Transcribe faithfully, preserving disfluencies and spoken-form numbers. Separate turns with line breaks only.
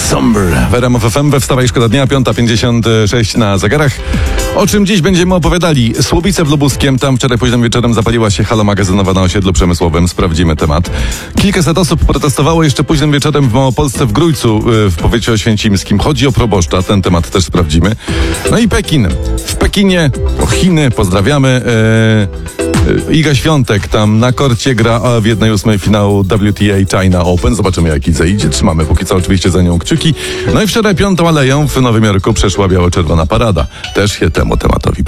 Somber w R M F F M. We Wstawaj, szkoda dnia, piąta pięćdziesiąt sześć na zegarach. O czym dziś będziemy opowiadali? Słubice w Lubuskiem, tam wczoraj późnym wieczorem zapaliła się hala magazynowa na osiedlu przemysłowym. Sprawdzimy temat. Kilkaset osób protestowało jeszcze późnym wieczorem w Małopolsce w Grójcu w powiecie oświęcimskim. Chodzi o proboszcza, ten temat też sprawdzimy. No i Pekin. W Pekinie, o Chiny, pozdrawiamy. Eee, Iga Świątek tam na korcie gra w jednej ósmej finału W T A China Open. Zobaczymy, jak Idze idzie. Trzymamy póki co oczywiście za nią kciuki. No i wczoraj piątą aleją w Nowym Jorku przeszła biało-czerwona parada. Też się temu tematowi